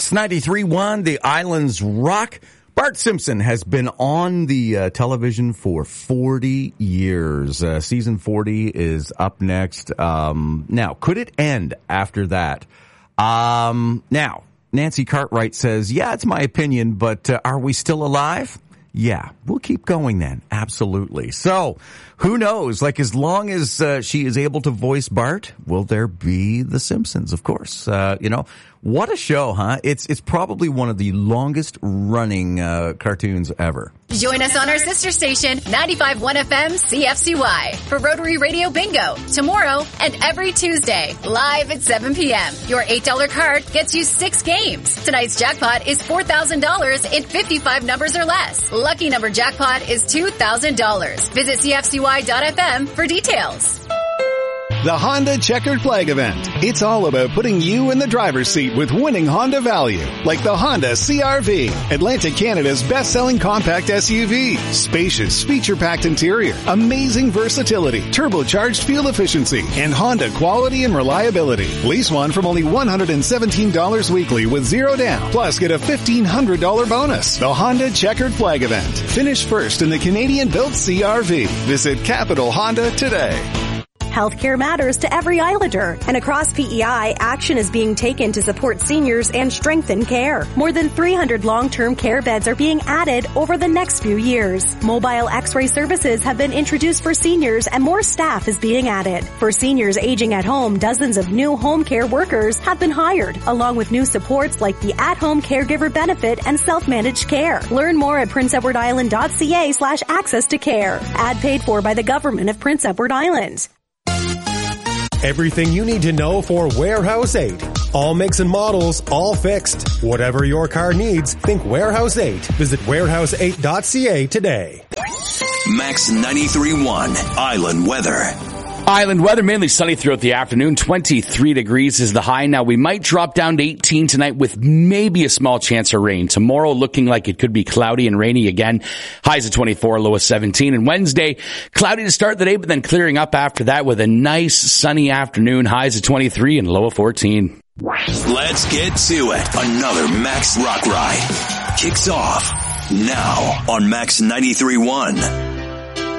Max 93.1, the Islands Rock. Bart Simpson has been on the television for 40 years. Season 40 is up next. Now, could it end after that? Now, Nancy Cartwright says, yeah, it's my opinion, but are we still alive? Yeah, we'll keep going then. Absolutely. So, who knows? Like, as long as she is able to voice Bart, will there be The Simpsons? Of course. What a show, huh? It's probably one of the longest running cartoons ever. Join us on our sister station, 95.1 FM CFCY, for Rotary Radio Bingo tomorrow and every Tuesday, live at 7 p.m. Your $8 card gets you 6 games. Tonight's jackpot is $4,000 in 55 numbers or less. Lucky number jackpot is $2,000. Visit CFCY.FM for details. The Honda Checkered Flag Event. It's all about putting you in the driver's seat with winning Honda value, like the Honda CR-V, Atlantic Canada's best-selling compact SUV. Spacious, feature-packed interior, amazing versatility, turbocharged fuel efficiency, and Honda quality and reliability. Lease one from only $117 weekly with $0 down. Plus, get a $1,500 bonus. The Honda Checkered Flag Event. Finish first in the Canadian-built CR-V. Visit Capital Honda today. Healthcare matters to every Islander, and across PEI, action is being taken to support seniors and strengthen care. More than 300 long-term care beds are being added over the next few years. Mobile X-ray services have been introduced for seniors, and more staff is being added. For seniors aging at home, dozens of new home care workers have been hired, along with new supports like the at-home caregiver benefit and self-managed care. Learn more at princeedwardisland.ca/access to care. Ad paid for by the government of Prince Edward Island. Everything you need to know for Warehouse 8. All makes and models, all fixed. Whatever your car needs, think Warehouse 8. Visit warehouse8.ca today. Max 93.1 Island Weather. Island weather, mainly sunny throughout the afternoon. 23 degrees is the high. Now, we might drop down to 18 tonight with maybe a small chance of rain. Tomorrow looking like it could be cloudy and rainy again. Highs of 24, low of 17. And Wednesday, cloudy to start the day, but then clearing up after that with a nice sunny afternoon. Highs of 23 and low of 14. Let's get to it. Another Max Rock Ride kicks off now on Max 93.1.